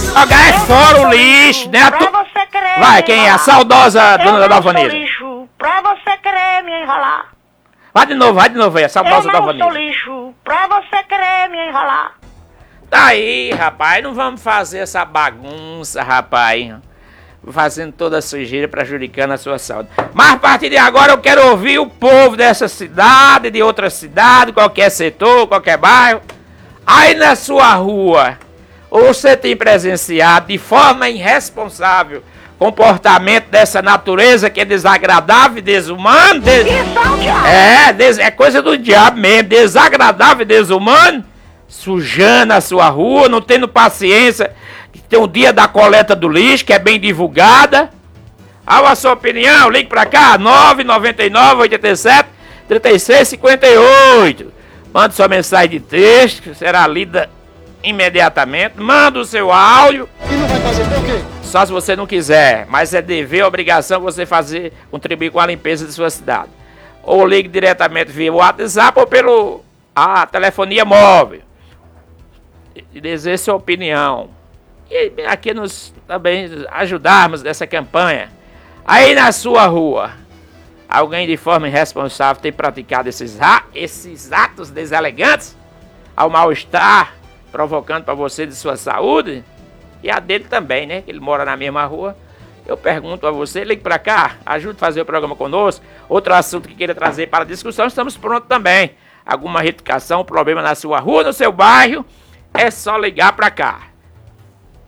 Jogar fora o lixo, né? Pra você querer Vai, quem é? A saudosa dona da Eu não sou Vanessa. lixo, pra você querer me enrolar. Vai de novo aí, a saudosa da Eu não sou Vanessa. lixo, pra você querer me enrolar. Daí, rapaz, não vamos fazer essa bagunça, rapaz. Fazendo toda a sujeira, prejudicando a sua saúde. Mas a partir de agora eu quero ouvir o povo dessa cidade, de outra cidade, qualquer setor, qualquer bairro. Aí na sua rua, você tem presenciado de forma irresponsável comportamento dessa natureza que é desagradável e desumano? Isso é o diabo. É coisa do diabo mesmo, desagradável e desumano, sujando a sua rua, não tendo paciência. Tem o dia da coleta do lixo, que é bem divulgada. A sua opinião, ligue pra cá, 999 87 36 58. Manda sua mensagem de texto, que será lida imediatamente. Manda o seu áudio. E não vai fazer por quê? Só se você não quiser, mas é dever, obrigação você fazer, contribuir com a limpeza de sua cidade. Ou ligue diretamente via WhatsApp ou pelo a telefonia móvel. E dizer sua opinião. E aqui nos também ajudarmos nessa campanha. Aí na sua rua, alguém de forma irresponsável tem praticado esses atos deselegantes ao mal-estar, provocando para você de sua saúde, e a dele também, né? Que ele mora na mesma rua. Eu pergunto a você, ligue para cá, ajude a fazer o programa conosco. Outro assunto que queira trazer para a discussão, estamos prontos também. Alguma retificação, problema na sua rua, no seu bairro, é só ligar para cá.